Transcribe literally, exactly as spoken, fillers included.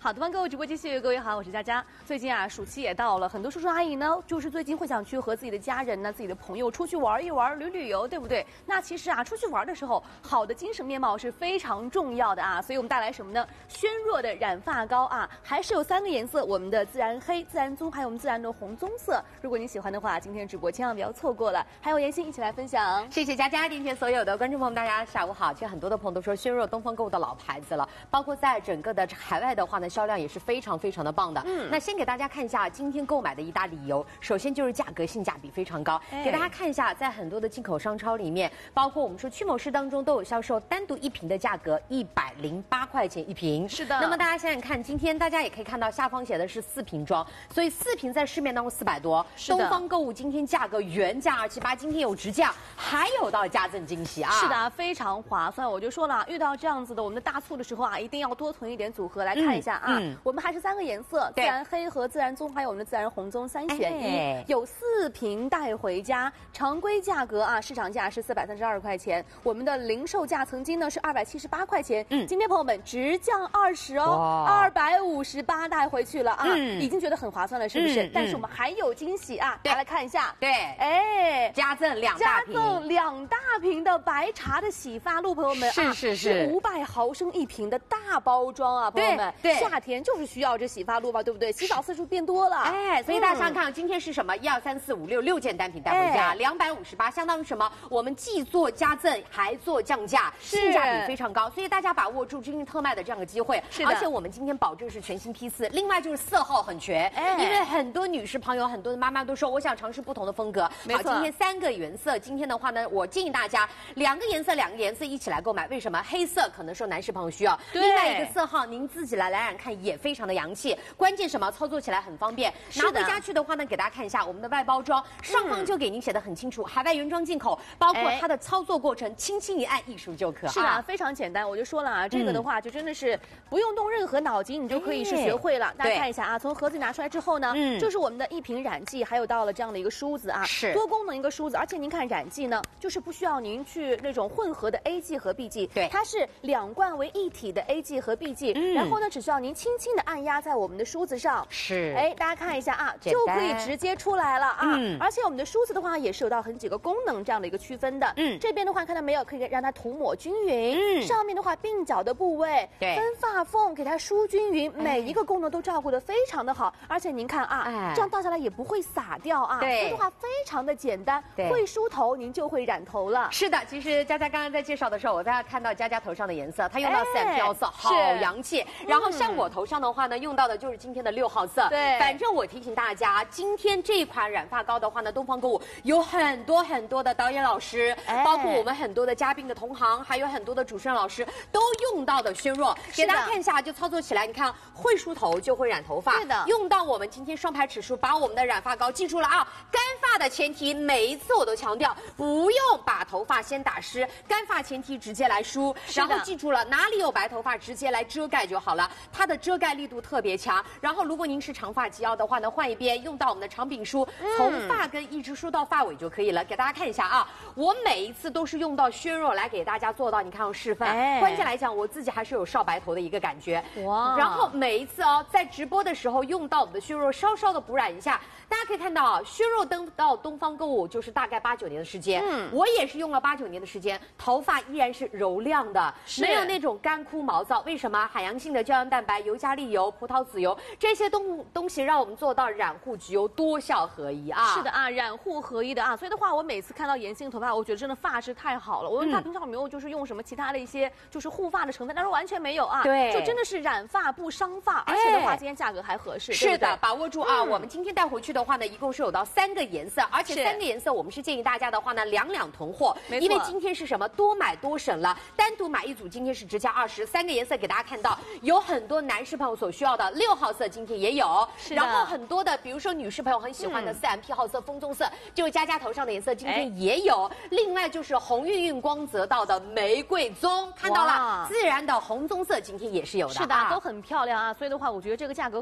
好的，方购物直播继续，各位好，我是佳佳。最近啊，暑期也到了，很多叔叔阿姨呢，就是最近会想去和自己的家人呢、自己的朋友出去玩一玩、旅旅游，对不对？那其实啊，出去玩的时候，好的精神面貌是非常重要的啊。所以我们带来什么呢？轩若的染发膏啊，还是有三个颜色，我们的自然黑、自然棕，还有我们自然的红棕色。如果你喜欢的话，今天直播千万不要错过了。还有妍希一起来分享。 谢谢佳佳，今天所有的观众朋友们，大家下午好。其实很多的朋友都说轩若东方购物的老牌子了，包括在整个的海外的话呢，销量也是非常非常的棒的。嗯，那先给大家看一下今天购买的一大理由，首先就是价格性价比非常高。哎、给大家看一下，在很多的进口商超里面，包括我们说屈某市当中都有销售，单独一瓶的价格一百零八块钱一瓶。 是的。 那么大家想想看，今天大家也可以看到下方写的是四瓶装，所以四瓶在市面当中四百多。是的。东方购物今天价格原价二七八，今天有直价，还有到加赠惊喜啊！ 是的，非常划算。我就说了，遇到这样子的我们的大促的时候啊，一定要多囤一点组合来看一下啊。嗯嗯、我们还是三个颜色，自然黑和自然棕，还有我们的自然红棕三选一，哎、有四瓶带回家。常规价格啊，市场价是四百三十二块钱，我们的零售价曾经呢是二百七十八块钱。嗯，今天朋友们直降二十哦，二百五十八带回去了啊，嗯、已经觉得很划算了，是不是？嗯、但是我们还有惊喜啊，大家来看一下。 对， 哎， 加赠两大瓶， 加赠两大瓶的白茶的洗发露，朋友们是是是， 五百毫升一瓶的大包装啊，朋友们， 对， 夏天就是需要这洗发露吧，对不对？洗澡次数变多了， 哎，所以大家想想看，今天是什么？一二三四五六六件单品带回家，两百五十八，相当于什么？我们既做加赠，还做降价，性价比非常高，所以大家把握住今天特卖的这样的机会。是的，而且我们今天保证是全新批次，另外就是色号很全，哎，因为很多女士朋友、很多的妈妈都说，我想尝试不同的风格。好，今天三个原色，今天的话呢，我建议大家两个颜色，两个颜色一起来购买。为什么？黑色可能说男士朋友需要，另外一个色号您自己来染染看也非常的洋气。关键什么？操作起来很方便。拿回家去的话呢，给大家看一下我们的外包装，上方就给您写的很清楚，海外原装进口，包括它的操作过程，轻轻一按，一数就可。 是的，非常简单。我就说了啊，这个的话就真的是不用动任何脑筋，你就可以是学会了。大家看一下啊，从盒子拿出来之后呢，嗯，就是我们的一瓶染剂，还有到了这样的一个梳子啊，是多功能一个梳子。而且您看染剂呢，就是不需要您去那种混合的 A 剂和 B 剂，对，它是两罐为一体的 A 剂和 B 剂，嗯、然后呢，只需要您轻轻的按压在我们的梳子上，是，哎，大家看一下啊，就可以直接出来了啊。嗯、而且我们的梳子的话，也是有到很几个功能这样的一个区分的。嗯，这边的话看到没有，可以让它涂抹均匀。嗯，上面的话鬓角的部位，对，分发缝给它梳均匀，每一个功能都照顾得非常的好。而且您看啊，哎、这样倒下来也不会洒掉啊。对，所以的话非常的简单，会梳头您就会染头了。 是的，其实佳佳刚刚在介绍的时候，我大家看到佳佳头上的颜色，它用到四 M 标色，好洋气。然后像我头上的话呢，用到的就是今天的六号色。对，反正我提醒大家，今天这一款染发膏的话呢，东方购物有很多很多的导演老师，包括我们很多的嘉宾的同行，还有很多的主持人老师都用到的轩若，给大家看一下，就操作起来，你看会梳头就会染头发。是的，用到我们今天双排齿梳，把我们的染发膏记住了啊，干发的前提，每一次我都强调，不用把头发先打湿，干发前提直接来梳，然后记住了哪里有白头发直接来遮盖就好了，它的遮盖力度特别强。然后如果您是长发及腰的话呢，换一边用到我们的长柄梳，从发根一直梳到发尾就可以了。给大家看一下啊，我每一次都是用到轩若来给大家做到，你看我示范。哎、关键来讲，我自己还是有少白头的一个感觉。哇！然后每一次哦，在直播的时候用到我们的轩若，稍稍的补染一下。大家可以看到啊，轩若登到东方购物就是大概八九年的时间，嗯，我也是用了八九年的时间，头发依然是柔亮的，没有那种干枯毛躁。为什么？海洋性的胶原蛋白、尤加利油、葡萄籽油这些东东西让我们做到染护焗油多效合一啊。 是的啊，染护合一的啊。所以的话，我每次看到妍希的头发，我觉得真的发质太好了。我问他平常有没有就是用什么其他的一些就是护发的成分，他说完全没有啊。对，就真的是染发不伤发，而且的话今天价格还合适。 是的，把握住啊！我们今天带回去的话呢，一共是有到三个颜色，而且三个颜色我们是建议大家的话呢两两囤货，因为今天是什么多买多省了，单独买一组今天是直价二十，三个颜色给大家看到，有很多男士朋友所需要的六号色今天也有，然后很多的比如说女士朋友很喜欢的四 M P 号色、枫棕色，就是佳佳头上的颜色今天也有，另外就是红晕晕光泽到的玫瑰棕，看到了自然的红棕色今天也是有的， 是的，都很漂亮啊，所以的话我觉得这个价格